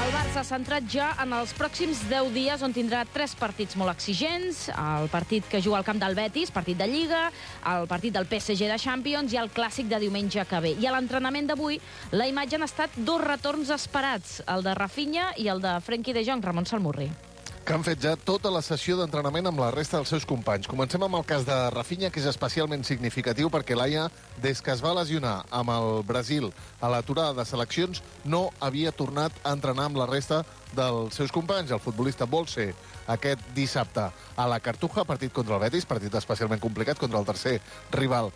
El Barça s'ha centrat ja en els pròxims 10 dies, on tindrà 3 partits molt exigents. El partit que juga al camp del Betis, partit de Lliga, el partit del PSG de Champions i el clàssic de diumenge que ve. I a l'entrenament d'avui, la imatge han estat 2 retorns esperats, el de Rafinha i el de Frenkie de Jong, Ramon Salmurri, que han fet ja tota la sessió d'entrenament amb la resta dels seus companys. Comencem amb el cas de Rafinha, que és especialment significatiu perquè l'Aia, des que es va lesionar amb el Brasil a l'aturada de seleccions, no havia tornat a entrenar amb la resta dels seus companys. El futbolista vol ser aquest dissabte a la Cartuja, partit contra el Betis, partit especialment complicat contra el tercer rival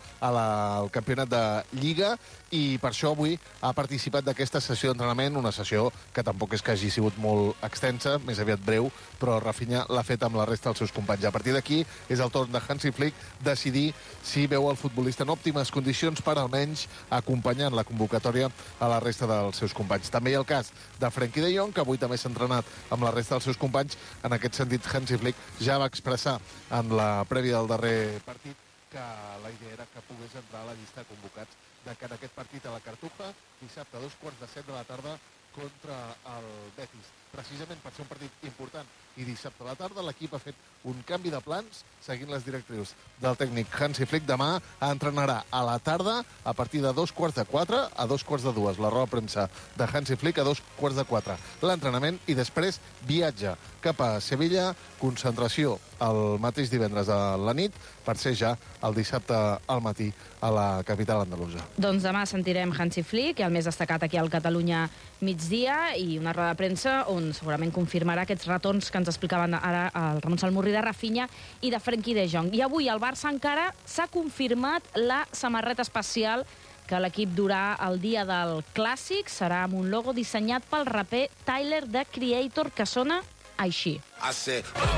al campionat de Lliga, i per això avui ha participat d'aquesta sessió d'entrenament, una sessió que tampoc és que hagi sigut molt extensa, més aviat breu, però Rafinha l'ha fet amb la resta dels seus companys. A partir d'aquí és el torn de Hansi Flick decidir si veu el futbolista en òptimes condicions per almenys acompanyar en la convocatòria a la resta dels seus companys. També hi ha el cas de Frenkie de Jong, que avui també s'ha entrenat amb la resta dels seus companys. En aquest sentit, Hansi Flick ja va expressar en la prèvia del darrer partit que la idea era que pogués entrar a la llista de convocats de cara a aquest partit a la Cartuja, dissabte a 2:15 de la tarda contra el Betis. Precisament per ser un partit important i dissabte a la tarda, l'equip ha fet un canvi de plans seguint les directrius del tècnic Hansi Flick. Demà entrenarà a la tarda a partir de 2:15 a 2:45. La roda de premsa de Hansi Flick a 2:15 l'entrenament, i després viatge cap a Sevilla, concentració el mateix divendres a la nit per ser ja el dissabte al matí a la capital andalusa. Doncs demà sentirem Hansi Flick, el més destacat aquí al Catalunya migdia, i una roda de premsa on segurament confirmarà aquests retorns que ens explicaven ara el Ramon Salmurri de Rafinha i de Frenkie de Jong. I avui al Barça encara s'ha confirmat la samarreta especial que l'equip durà el dia del Clàssic. Serà amb un logo dissenyat pel raper Tyler, The Creator, que sona així.